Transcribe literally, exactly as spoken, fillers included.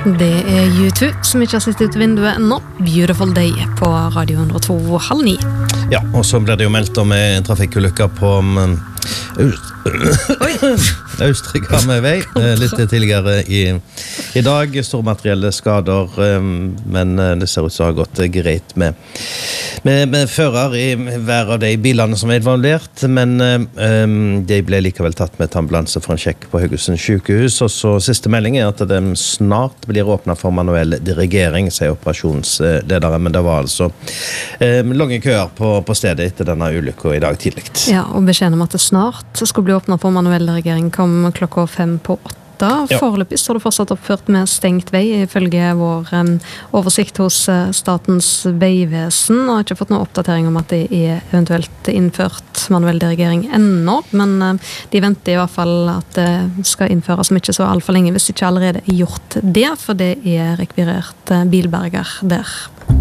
Det er U to som ikke har sett ut vinduet ennå. Beautiful Day på Radio hundre og to halv ni. Ja, og så ble det jo meldt om en trafikkulykke på um, Austrika med vei litt tidligere i, i dag. Store materielle skader, um, men det ser ut som det har gått greit med, med, med fører i hver av de bilene som er involvert, men um, de ble likevel tatt med et ambulanse for en sjekk på Haugesund sykehus, og så siste melding er at de snart blir åpnet for manuell dirigering, sier operasjonsledere, men det var altså um, lange køer på, på stedet etter denne ulykken i dag tidlig. Ja, og beskjeden om at det snart skulle bli åpnet for manuell dirigering kom klokka fem på åtte. Ja. Foreløpig står det fortsatt oppført med stengt vei, ifølge vår um, oversikt hos uh, Statens vegvesen, og har ikke fått noen oppdatering om at det er eventuelt innført manuell dirigering ennå, men uh, de venter i hvert fall at det skal innføres som ikke så alt for lenge, hvis ikke allerede er gjort det, for det er rekvirert uh, bilberger der.